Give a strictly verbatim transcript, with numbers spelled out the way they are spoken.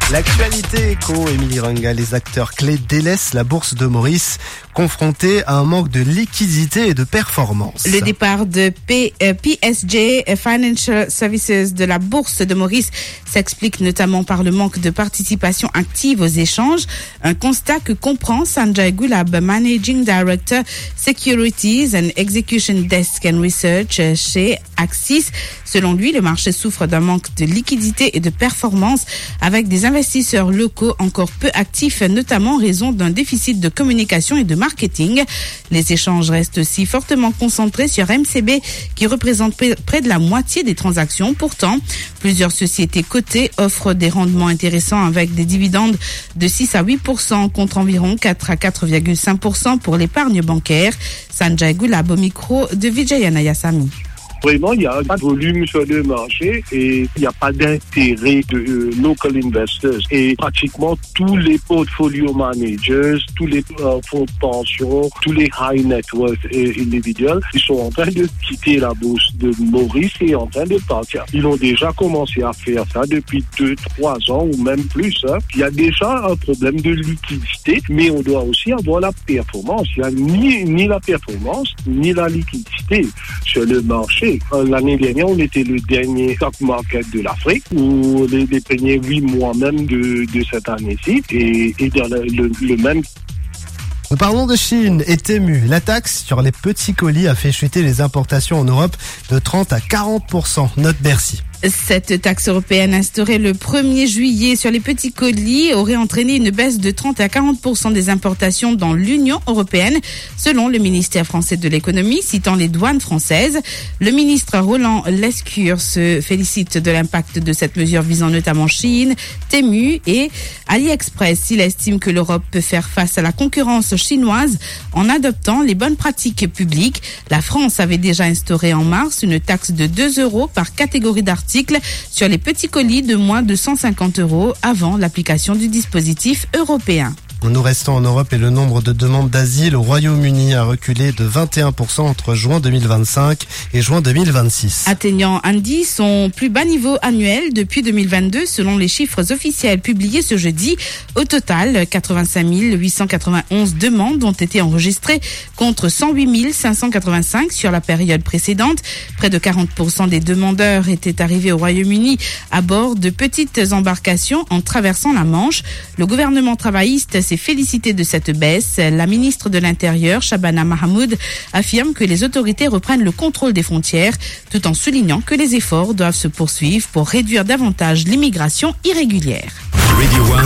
L'actualité éco, Émilie Runga, les acteurs clés délaissent la bourse de Maurice, confrontés à un manque de liquidité et de performance. Le départ de P, euh, P S J Financial Services de la bourse de Maurice s'explique notamment par le manque de participation active aux échanges, un constat que comprend Sanjay Gulab, Managing Director Securities and Execution Desk and Research chez Axis. Selon lui, le marché souffre d'un manque de liquidité et de performance avec des investisseurs locaux encore peu actifs, notamment en raison d'un déficit de communication et de marketing. Les échanges restent aussi fortement concentrés sur M C B qui représente près de la moitié des transactions. Pourtant, plusieurs sociétés cotées offrent des rendements intéressants avec des dividendes de six à huit pour cent contre environ quatre à quatre virgule cinq pour cent pour l'épargne bancaire. Sanjay Gulab au micro de Vijay Nayasamy. Vraiment, il n'y a pas de volume sur le marché et il n'y a pas d'intérêt de euh, local investors. Et pratiquement tous les portfolio managers, tous les euh, fonds de pension, tous les high net worth euh, individuels, ils sont en train de quitter la bourse de Maurice et en train de partir. Ils ont déjà commencé à faire ça depuis deux, trois ans ou même plus. Hein. Il y a déjà un problème de liquidité, mais on doit aussi avoir la performance. Il n'y a ni, ni la performance, ni la liquidité sur le marché. L'année dernière, on était le dernier stock market de l'Afrique, ou les, les premiers huit mois même de, de cette année-ci, et, et dans le, le, le même. Nous parlons de Chine et Temu. La taxe sur les petits colis a fait chuter les importations en Europe de trente à quarante pour cent. Note Bercy. Cette taxe européenne instaurée le premier juillet sur les petits colis aurait entraîné une baisse de trente à quarante pour cent des importations dans l'Union européenne, selon le ministère français de l'économie, citant les douanes françaises. Le ministre Roland Lescure se félicite de l'impact de cette mesure visant notamment Chine, Temu et AliExpress. Il estime que l'Europe peut faire face à la concurrence chinoise en adoptant les bonnes pratiques publiques. La France avait déjà instauré en mars une taxe de deux euros par catégorie d'articles sur les petits colis de moins de cent cinquante euros avant l'application du dispositif européen. Nous restons en Europe et le nombre de demandes d'asile au Royaume-Uni a reculé de vingt et un pour cent entre juin deux mille vingt-cinq et juin deux mille vingt-six. Atteignant Andy son plus bas niveau annuel depuis deux mille vingt-deux selon les chiffres officiels publiés ce jeudi. Au total, quatre-vingt-cinq mille huit cent quatre-vingt-onze demandes ont été enregistrées contre cent huit mille cinq cent quatre-vingt-cinq sur la période précédente. Près de quarante pour cent des demandeurs étaient arrivés au Royaume-Uni à bord de petites embarcations en traversant la Manche. Le gouvernement travailliste s'est félicité de cette baisse. La ministre de l'Intérieur, Shabana Mahmoud, affirme que les autorités reprennent le contrôle des frontières, tout en soulignant que les efforts doivent se poursuivre pour réduire davantage l'immigration irrégulière. Radio One.